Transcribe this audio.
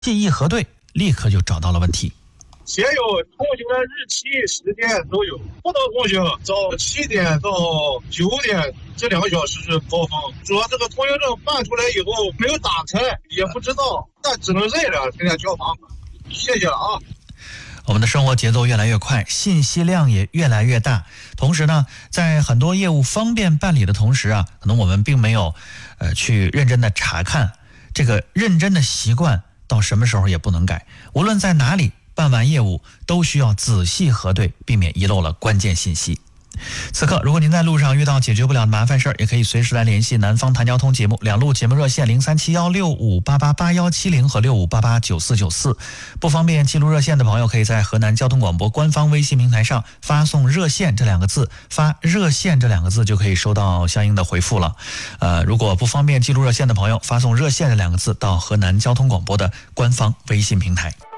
细一核对，立刻就找到了问题。 写有通行的日期、时间都有，不能通行。早7点到9点这2个小时是高峰。说这个通行证办出来以后没有打开，也不知道，那只能认了，天天交麻烦。谢谢了啊。 我们的生活节奏越来越快，信息量也越来越大。同时呢，在很多业务方便办理的同时啊，可能我们并没有去认真的查看，这个认真的习惯到什么时候也不能改。无论在哪里办完业务，都需要仔细核对，避免遗漏了关键信息。此刻，如果您在路上遇到解决不了的麻烦事儿，也可以随时来联系南方谈交通节目2路节目热线037165888170和65889494。不方便记录热线的朋友，可以在河南交通广播官方微信平台上发送“热线”这2个字，发“热线”这2个字就可以收到相应的回复了。如果不方便记录热线的朋友，发送“热线”这2个字到河南交通广播的官方微信平台。